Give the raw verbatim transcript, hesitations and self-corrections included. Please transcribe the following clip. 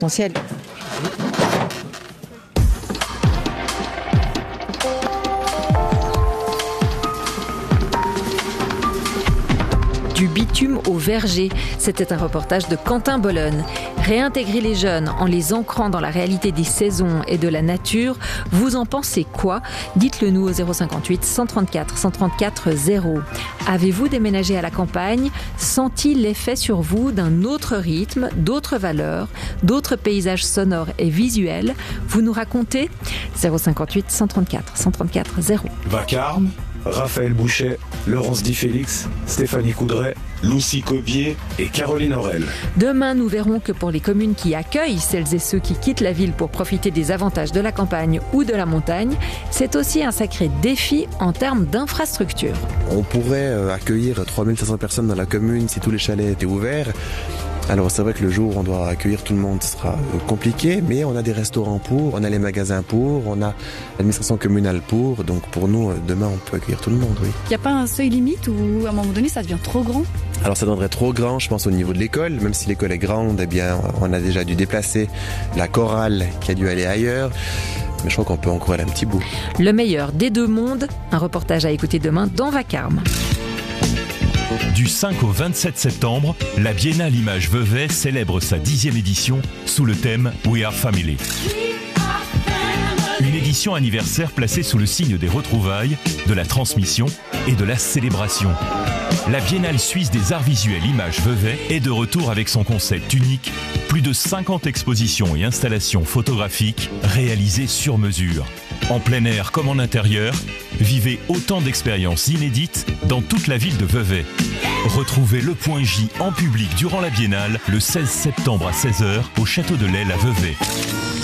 Potentiel. Du bitume au verger, c'était un reportage de Quentin Bologne. Réintégrer les jeunes en les ancrant dans la réalité des saisons et de la nature, vous en pensez quoi ? Dites-le nous au zéro cinquante-huit cent trente-quatre cent trente-quatre zéro. Avez-vous déménagé à la campagne ? Senti l'effet sur vous d'un autre rythme, d'autres valeurs, d'autres paysages sonores et visuels ? Vous nous racontez ? zéro cinquante-huit cent trente-quatre cent trente-quatre zéro. Vacarme, Raphaël Bouchet, Laurence Di Félix, Stéphanie Coudray, Lucie Cobier et Caroline Aurel. Demain, nous verrons que pour les communes qui accueillent celles et ceux qui quittent la ville pour profiter des avantages de la campagne ou de la montagne, c'est aussi un sacré défi en termes d'infrastructure. On pourrait accueillir trois mille cinq cents personnes dans la commune si tous les chalets étaient ouverts. Alors c'est vrai que le jour où on doit accueillir tout le monde sera compliqué, mais on a des restaurants pour, on a les magasins pour, on a l'administration communale pour, donc pour nous, demain on peut accueillir tout le monde, oui. Il n'y a pas un seuil limite où à un moment donné ça devient trop grand ? Alors ça deviendrait trop grand, je pense, au niveau de l'école, même si l'école est grande, eh bien on a déjà dû déplacer la chorale qui a dû aller ailleurs. Mais je crois qu'on peut encore aller un petit bout. Le meilleur des deux mondes, un reportage à écouter demain dans Vacarme. Du cinq au vingt-sept septembre, la Biennale Images Vevey célèbre sa dixième édition sous le thème We Are Family. Une édition anniversaire placée sous le signe des retrouvailles, de la transmission et de la célébration. La Biennale suisse des arts visuels Images Vevey est de retour avec son concept unique, plus de cinquante expositions et installations photographiques réalisées sur mesure. En plein air comme en intérieur, vivez autant d'expériences inédites dans toute la ville de Vevey. Retrouvez le Point J en public durant la Biennale le seize septembre à seize heures au Château de l'Aile à Vevey.